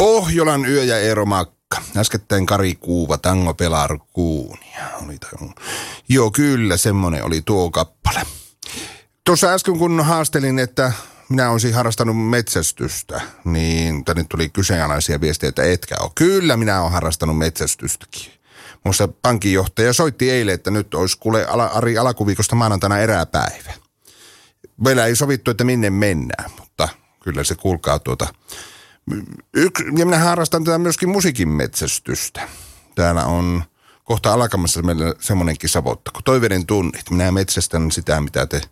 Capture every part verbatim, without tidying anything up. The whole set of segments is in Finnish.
Pohjolan yö ja Eero Makka. Äskettäin Kari Kuuva, Tango Pelar Kuunia. Oli ta- Joo, kyllä, semmonen oli tuo kappale. Tuossa äsken kun haastelin, että minä olisin harrastanut metsästystä, niin tänne tuli kyseenalaisia viestejä, että etkä ole. Kyllä, minä olen harrastanut metsästystäkin. Musta pankinjohtaja soitti eilen, että nyt olisi kuule Ari Alkuviikosta maanantaina eräpäivä. Meillä ei sovittu, että minne mennään, mutta kyllä se kuulkaa tuota. Yksi, ja minä harrastan tätä myöskin musiikin metsästystä. Täällä on kohta alkamassa meillä semmoinenkin savotta, kun Toiveiden tunnit. Minä metsästän sitä, mitä te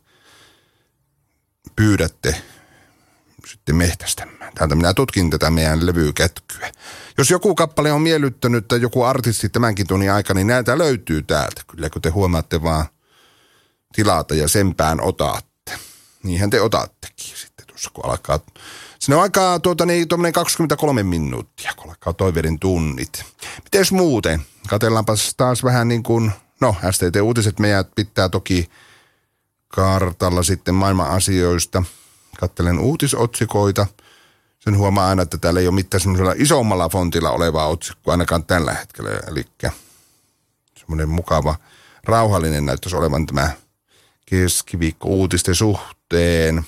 pyydätte sitten mehtästämään. Täältä minä tutkin tätä meidän levykätkyä. Jos joku kappale on miellyttänyt tai joku artisti tämänkin tunnin aikana, niin näitä löytyy täältä. Kyllä kun te huomaatte vaan tilata ja senpään otatte. Niinhän te otattekin sitten tuossa, kun alkaa. Siinä on aikaa tuota niin, tuommoinen kaksikymmentäkolme minuuttia, kun alkaa Toiveiden tunnit. Mites muuten? Katsellaanpas taas vähän niin kuin, no S T T-uutiset meidän pitää toki kartalla sitten maailman asioista. Katselen uutisotsikoita. Sen huomaa aina, että täällä ei ole mitään semmoisella isommalla fontilla olevaa otsikkoa ainakaan tällä hetkellä. Eli semmoinen mukava, rauhallinen näyttäisi olevan tämä keskiviikko uutisten suhteen.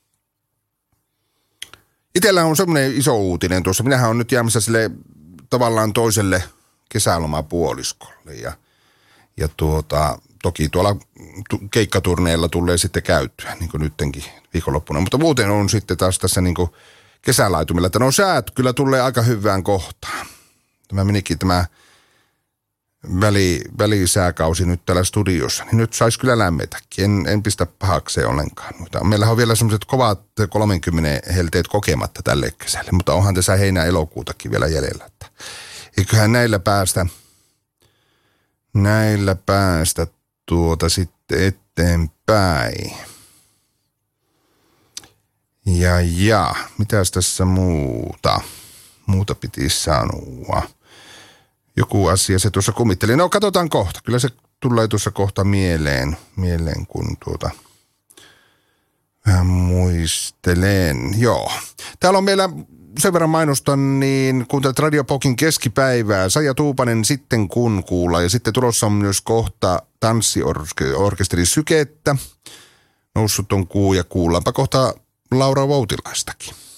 Itellä on semmoinen iso uutinen tuossa. Minähän on nyt jäämässä sille tavallaan toiselle kesälomapuoliskolle. Ja, ja tuota, toki tuolla keikkaturneilla tulee sitten käyttöä, niin kuin nyttenkin viikonloppuna. Mutta muuten on sitten taas tässä niin kuin kesälaitumilla, että no säät kyllä tulee aika hyvään kohtaan. Tämä menikin tämä väli, välisääkausi nyt täällä studiossa, niin nyt saisi kyllä lämmetäkin. En, en pistä pahakseen ollenkaan. Meillä on vielä semmoiset kovat kolmekymmentä helteet kokematta tälle kesälle, mutta onhan tässä heinä-elokuutakin vielä jäljellä. Että eiköhän näillä päästä, näillä päästä tuota sitten eteenpäin. Ja ja, mitäs tässä muuta? Muuta piti sanoa. Joku asia se tuossa kummitteli. No katsotaan kohta. Kyllä se tulee tuossa kohta mieleen, mieleen kun tuota vähän muistelen. Joo. Täällä on meillä sen verran mainostan, niin kuuntelet Radio Pokin keskipäivää. Saija Tuupanen sitten kun kuulla. Ja sitten tulossa on myös kohta tanssiorkesteri Sykettä. Noussut on kuu ja kuullaanpa kohta Laura Voutilaistakin.